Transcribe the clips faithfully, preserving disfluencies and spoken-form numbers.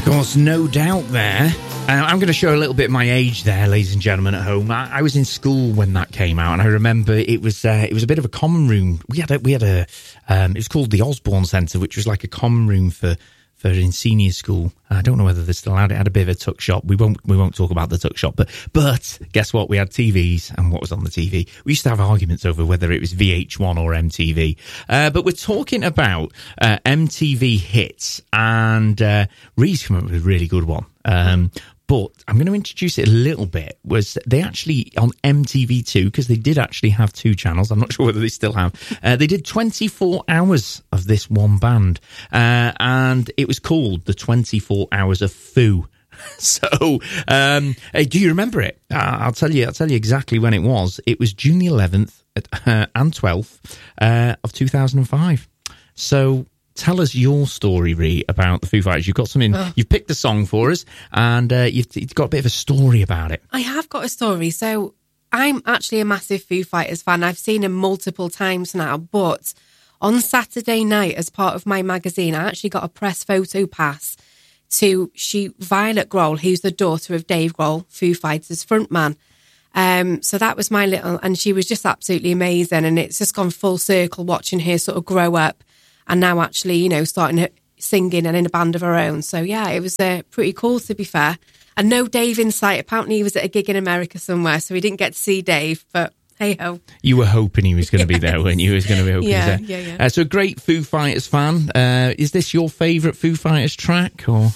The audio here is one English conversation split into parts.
course, No Doubt there. Uh, I'm going to show a little bit of my age there, ladies and gentlemen at home. I, I was in school when that came out, and I remember it was uh, it was a bit of a common room. We had a, we had a um, it was called the Osborne Centre, which was like a common room for for in senior school. I don't know whether they still had it. It had a bit of a tuck shop. We won't we won't talk about the tuck shop, but but guess what? We had T Vs, and what was on the T V? We used to have arguments over whether it was V H one or M T V. Uh, but we're talking about uh, M T V hits, and uh, Ree's come up with a really good one. Um, But I'm going to introduce it a little bit. Was they actually on M T V two, because they did actually have two channels. I'm not sure whether they still have. Uh, they did twenty-four hours of this one band, uh, and it was called the twenty-four Hours of Foo. So, um, hey, do you remember it? Uh, I'll tell you. I'll tell you exactly when it was. It was June the eleventh uh, and twelfth uh, of two thousand five. So. Tell us your story, Ree, about the Foo Fighters. You've got something, oh. you've picked a song for us, and uh, you've, you've got a bit of a story about it. I have got a story. So I'm actually a massive Foo Fighters fan. I've seen them multiple times now, but on Saturday night, as part of my magazine, I actually got a press photo pass to shoot Violet Grohl, who's the daughter of Dave Grohl, Foo Fighters frontman. Um, so that was my little, and she was just absolutely amazing, and it's just gone full circle watching her sort of grow up. And now actually, you know, starting singing and in a band of her own. So, yeah, it was uh, pretty cool, to be fair. And no Dave in sight. Apparently he was at a gig in America somewhere, so we didn't get to see Dave, but hey-ho. You were hoping he was going to be there, weren't you? He was going to be hoping yeah, he was there. Yeah, yeah, uh, So, great Foo Fighters fan. Uh, is this your favourite Foo Fighters track, or...?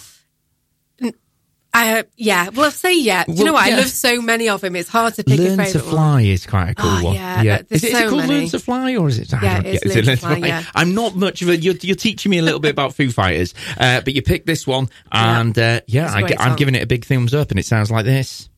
Uh, yeah, well, I'll say yeah. Do you well, know what? yeah. I love so many of them. It's hard to pick Learn a favourite to Fly one. is quite a cool oh, one. Yeah, yeah. Is, it, is so it called many. Learn to Fly, or is it? Yeah, it is Learn to Fly, yeah. I'm not much of a... You're, you're teaching me a little bit about Foo Fighters, uh, but you picked this one, and uh, yeah, I, I'm giving it a big thumbs up, and it sounds like this.